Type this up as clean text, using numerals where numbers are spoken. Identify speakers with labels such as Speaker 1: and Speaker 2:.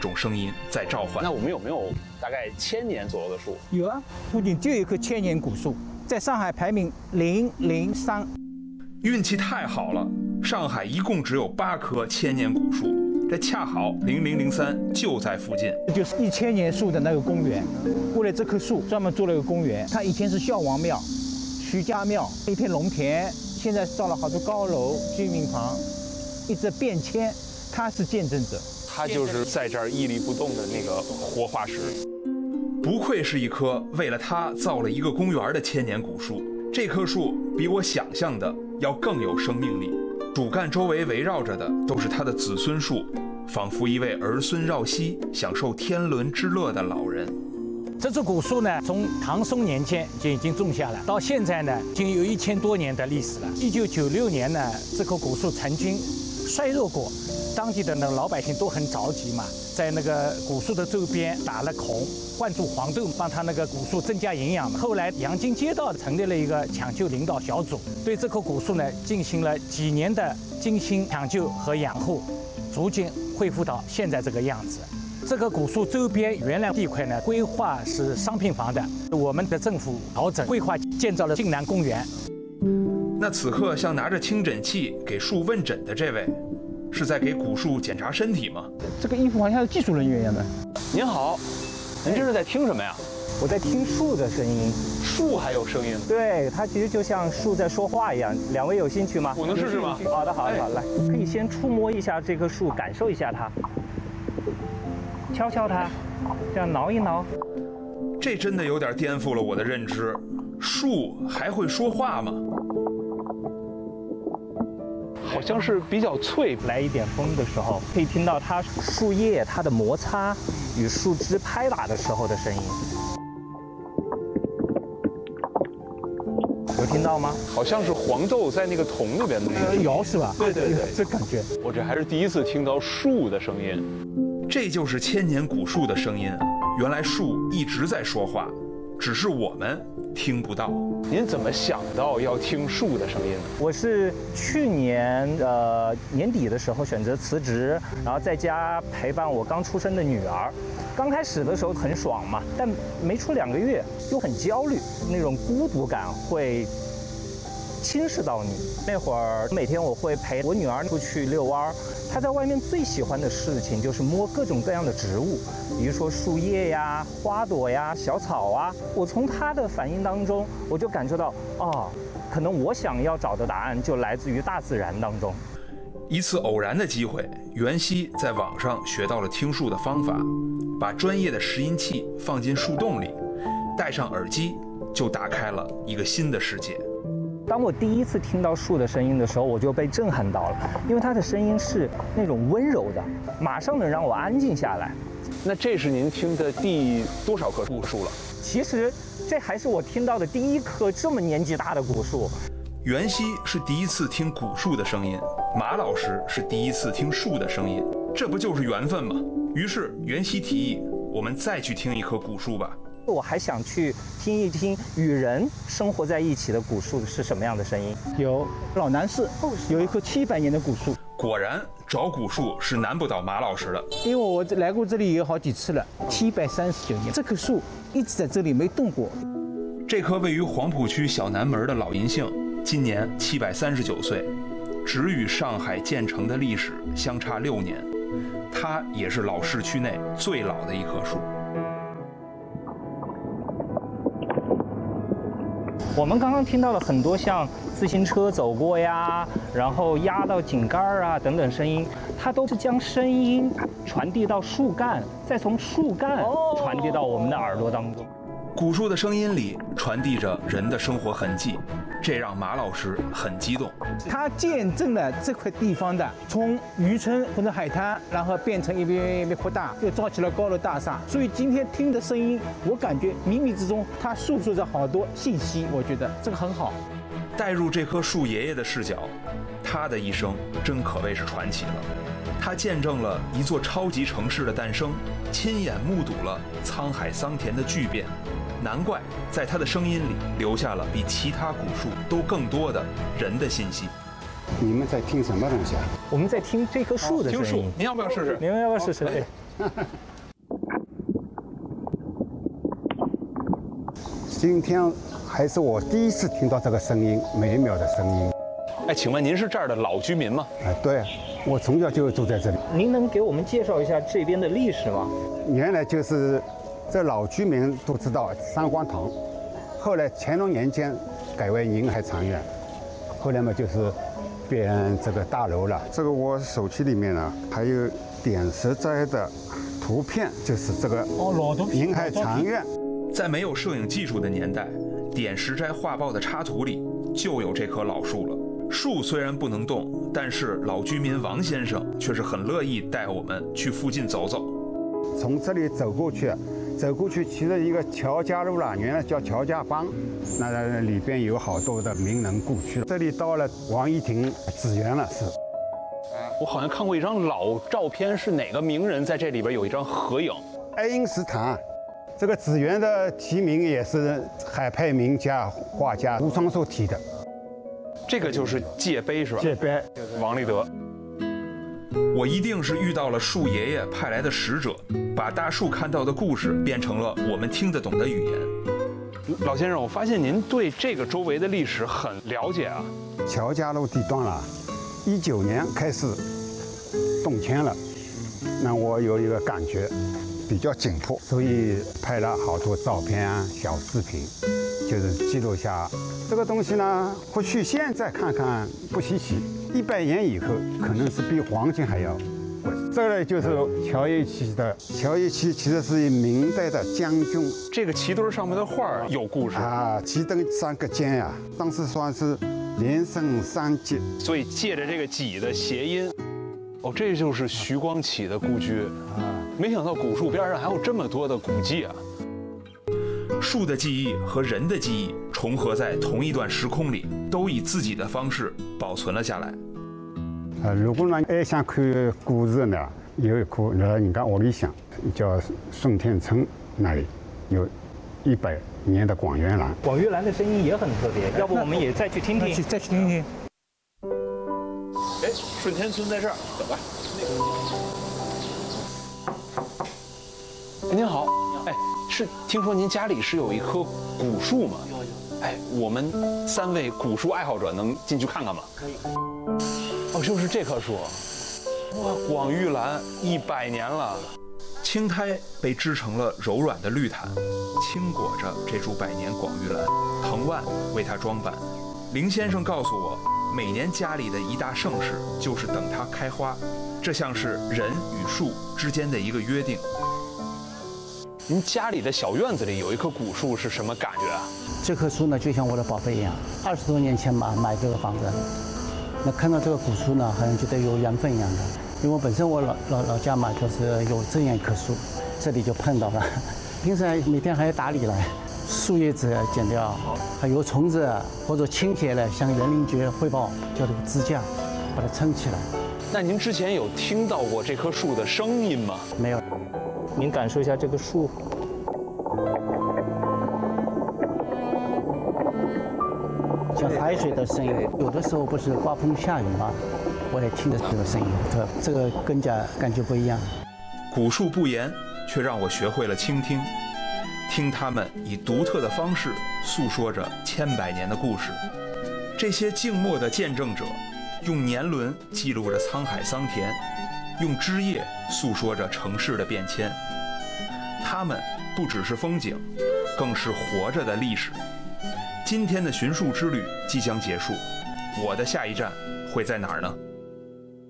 Speaker 1: 种声音在召唤。
Speaker 2: 那我们有没有大概1000年左右的树？
Speaker 3: 有啊，附近就有一棵千年古树，在上海排名003。
Speaker 1: 运气太好了，上海一共只有8棵千年古树，这恰好0003就在附近。
Speaker 3: 这就是1000年树的那个公园，为了这棵树专门做了一个公园。它以前是孝王庙、徐家庙，一片农田，现在造了好多高楼、居民房，一直变迁，它是见证者。
Speaker 2: 它就是在这儿屹立不动的那个活化石。
Speaker 1: 不愧是一棵为了它造了一个公园的千年古树。这棵树比我想象的要更有生命力，主干周围围绕着的都是它的子孙树，仿佛一位儿孙绕膝享受天伦之乐的老人。
Speaker 3: 这株古树呢，从唐宋年间就已经种下了，到现在呢，已经有1000多年的历史了。1996年呢，这棵古树曾经衰弱过，当地的那个老百姓都很着急嘛，在那个古树的周边打了孔，灌注黄豆，帮它那个古树增加营养嘛。后来阳金街道成立了一个抢救领导小组，对这棵古树呢进行了几年的精心抢救和养护，逐渐恢复到现在这个样子。这个古树周边原来地块呢，规划是商品房的，我们的政府调整规划，建造了晋南公园。
Speaker 1: 那此刻像拿着听诊器给树问诊的这位，是在给古树检查身体吗？
Speaker 3: 这个衣服好像是技术人员一样的。
Speaker 2: 您好，您这是在听什么呀？
Speaker 3: 我在听树的声音。
Speaker 2: 树还有声音？
Speaker 3: 对，它其实就像树在说话一样。2位有兴趣吗？
Speaker 2: 我能试试吗？
Speaker 3: 好的，好的，好的，来，可以先触摸一下这棵树，感受一下它，敲敲它，这样挠一挠。
Speaker 1: 这真的有点颠覆了我的认知，树还会说话吗？
Speaker 2: 好像是比较脆。
Speaker 3: 来一点风的时候，可以听到它树叶它的摩擦与树枝拍打的时候的声音。有听到吗？
Speaker 2: 好像是黄豆在那个桶里边的那个
Speaker 3: 摇是吧？
Speaker 2: 对对对，
Speaker 3: 这感觉。
Speaker 2: 我这还是第一次听到树的声音。
Speaker 1: 这就是千年古树的声音啊！原来树一直在说话，只是我们听不到。
Speaker 2: 您怎么想到要听树的声音呢？
Speaker 3: 我是去年年底的时候选择辞职，然后在家陪伴我刚出生的女儿。刚开始的时候很爽嘛，但没出2个月又很焦虑，那种孤独感会侵蚀到你。那会儿每天我会陪我女儿出去遛弯儿，她在外面最喜欢的事情就是摸各种各样的植物，比如说树叶呀、花朵呀、小草啊。我从她的反应当中，我就感受到，哦，可能我想要找的答案就来自于大自然当中。
Speaker 1: 一次偶然的机会，袁熙在网上学到了听树的方法，把专业的拾音器放进树洞里，戴上耳机，就打开了一个新的世界。
Speaker 3: 当我第一次听到树的声音的时候，我就被震撼到了，因为它的声音是那种温柔的，马上能让我安静下来。
Speaker 2: 那这是您听的第多少棵古树了？
Speaker 3: 其实这还是我听到的第1棵这么年纪大的古树。
Speaker 1: 袁熙是第一次听古树的声音，马老师是第一次听树的声音，这不就是缘分吗？于是袁熙提议，我们再去听一棵古树吧。
Speaker 3: 我还想去听一听与人生活在一起的古树是什么样的声音。有老南市有一棵700年的古树。
Speaker 1: 果然找古树是难不倒马老师的，
Speaker 3: 因为我来过这里有好几次了，739年，这棵树一直在这里没动过。
Speaker 1: 这棵位于黄浦区小南门的老银杏，今年739岁，只与上海建成的历史相差6年，它也是老市区内最老的一棵树。
Speaker 3: 我们刚刚听到了很多像自行车走过呀，然后压到井盖啊等等声音，它都是将声音传递到树干，再从树干传递到我们的耳朵当中。
Speaker 1: 古树的声音里传递着人的生活痕迹，这让马老师很激动。他见证了这块地方的从渔村或者海滩，然后变成一边扩大，又造起了高楼大厦。所以今天听的声音，我感觉冥冥之中它诉说着好多信息，我觉得这个很好。带入这棵树爷爷的视角，他的一生真可谓是传奇了。他见证了一座超级城市的诞生，亲眼目睹了沧海桑田的巨变。难怪在他的声音里留下了比其他古树都更多的人的信息。
Speaker 4: 你们在听什么东西啊？
Speaker 3: 我们在听这棵树的声音。
Speaker 2: 听树，您要不要试试？
Speaker 3: 您要不要试试？
Speaker 4: 今天还是我第一次听到这个声音，美妙的声音。
Speaker 2: 哎，请问您是这儿的老居民吗？
Speaker 4: 哎，对，我从小就住在这里。
Speaker 5: 您能给我们介绍一下这边的历史吗？
Speaker 4: 原来就是这老居民都知道三光堂，后来乾隆年间改为宁海禅院，后来嘛就是变这个大楼了。这个我手机里面呢还有点石斋的图片，就是这个宁海禅院。
Speaker 1: 在没有摄影技术的年代，点石斋画报的插图里就有这棵老树了。树虽然不能动，但是老居民王先生却是很乐意带我们去附近走走。
Speaker 4: 从这里走过去，其实一个乔家路了，原来叫乔家浜，那里边有好多的名人故居。这里到了王一亭紫园了，是。
Speaker 2: 我好像看过一张老照片，是哪个名人在这里边有一张合影？
Speaker 4: 爱因斯坦。这个紫园的题名也是海派名家画家吴双寿题的。
Speaker 2: 这个就是界碑是吧？
Speaker 4: 界碑，
Speaker 2: 王立德。
Speaker 1: 我一定是遇到了树爷爷派来的使者，把大树看到的故事变成了我们听得懂的语言。
Speaker 2: 老先生，我发现您对这个周围的历史很了解啊。
Speaker 4: 乔家路地段了，19年开始动迁了，那我有一个感觉比较紧迫，所以拍了好多照片啊、小视频，就是记录下这个东西呢。或许现在看看不稀奇，100年以后可能是比黄金还要贵。这个就是乔叶旗的，乔叶旗其实是明代的将军。
Speaker 2: 这个旗墩上面的画有故事
Speaker 4: 啊，旗灯3个尖呀，当时算是连升3级，
Speaker 2: 所以借着这个几的谐音。哦，这就是徐光启的故居啊！没想到古树边上还有这么多的古迹啊！
Speaker 1: 树的记忆和人的记忆重合在同一段时空里，都以自己的方式保存了下来。
Speaker 4: 如果呢还想看故事呢，有一棵人家屋里向叫顺天村那里有100年的广元兰。
Speaker 5: 广玉兰的声音也很特别，要不我们也再去听听？
Speaker 1: 再去听听。
Speaker 2: 哎，顺天村在这儿，走吧。您好，哎，是听说您家里是有一棵古树吗？有。哎，我们3位古树爱好者能进去看看吗？可以。哦，就是这棵树。哇，广玉兰100年了。
Speaker 1: 青苔被织成了柔软的绿毯，轻裹着这株百年广玉兰，藤蔓为它装扮。林先生告诉我，每年家里的一大盛事就是等它开花，这像是人与树之间的一个约定。
Speaker 2: 您家里的小院子里有一棵古树是什么感觉啊？
Speaker 6: 这棵树呢，就像我的宝贝一样。20多年前嘛，买这个房子，那看到这个古树呢，好像觉得有缘分一样的。因为我本身我老家嘛，就是有这样一棵树，这里就碰到了。平时每天还要打理了，树叶子剪掉，还有虫子或者倾斜了，向园林局汇报，叫这个支架把它撑起来。
Speaker 2: 那您之前有听到过这棵树的声音吗？
Speaker 6: 没有。
Speaker 5: 您感受一下这个树，
Speaker 6: 像海水的声音。有的时候不是刮风下雨吗？我也听着这个声音，这个更加感觉不一样。
Speaker 1: 古树不言，却让我学会了倾听，听他们以独特的方式诉说着千百年的故事。这些静默的见证者，用年轮记录着沧海桑田，用枝叶诉说着城市的变迁。他们不只是风景，更是活着的历史。今天的寻树之旅即将结束，我的下一站会在哪儿呢？